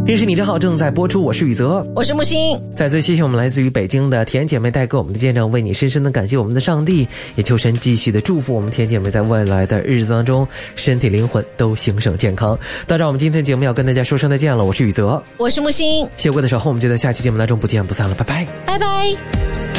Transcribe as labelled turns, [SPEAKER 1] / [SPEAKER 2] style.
[SPEAKER 1] 认识你真好正在播出，我是宇泽，
[SPEAKER 2] 我是木星。
[SPEAKER 1] 再次谢谢我们来自于北京的田姐妹带给我们的见证，为你深深的感谢我们的上帝，也求神继续的祝福我们田姐妹在未来的日子当中身体灵魂都兴盛健康。到这我们今天的节目要跟大家说声再见了，我是宇泽，
[SPEAKER 2] 我是木星。
[SPEAKER 1] 谢过的时候我们就在下期节目当中不见不散了，拜拜
[SPEAKER 2] 拜拜。